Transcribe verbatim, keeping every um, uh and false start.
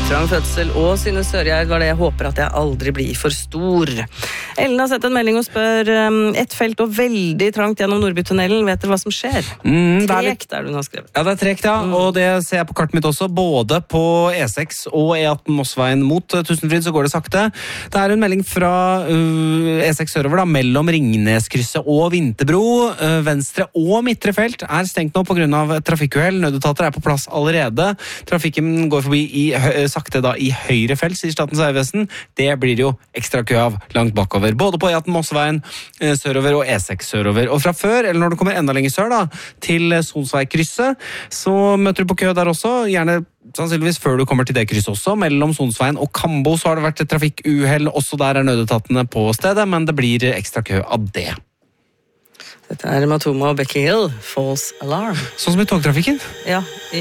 Trang fødsel og synes Sørgjerd var det jeg håper at jeg aldri blir for stor. Ellen har sett en melding og spør um, ett felt og veldig trangt gjennom Nordbytunnelen. Vet dere hva som skjer? Mm, det er litt... Trekt er det hun har skrevet. Ja, det er trekt, ja. Mm. Og det ser jeg på kartet mitt også. Både på E seks og E atten Mossveien mot Tusenfryd så går det sakte. Det er en melding fra uh, E seks sørover da, mellom Ringneskrysset og Vinterbro. Uh, venstre og midtre felt er stengt nå på grunn av trafikkuhell. Nødetater er på plass allerede. Trafikken går forbi i sakte da i høyre felt, sier Statens vegvesen. Det blir jo ekstra kø av langt bakover. Både på E atten Mossveien sørover og E seks sørover. Og fra før, eller når du kommer enda lenger sør da, til Sonsveikrysset, så møter du på kø der også. Gjerne sannsynligvis før du kommer til det krysset også. Mellom Sonsveien og Kambo så har det vært trafikkuhell. Også der er nødetatene på stedet, men det blir ekstra kø av det. Dette er Matoma og Becky Hill, False Alarm. Sånn som i togtrafikken? Ja,